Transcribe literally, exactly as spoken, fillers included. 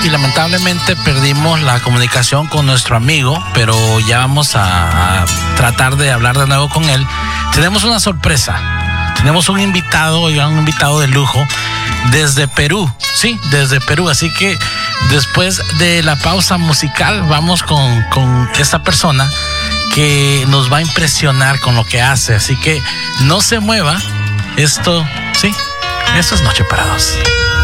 y lamentablemente perdimos la comunicación con nuestro amigo, pero ya vamos a, a tratar de hablar de nuevo con él. Tenemos una sorpresa. Tenemos un invitado, un invitado de lujo desde Perú, sí, desde Perú. Así que después de la pausa musical vamos con, con esta persona que nos va a impresionar con lo que hace. Así que no se mueva. Esto, sí, esto es Noche para Dos.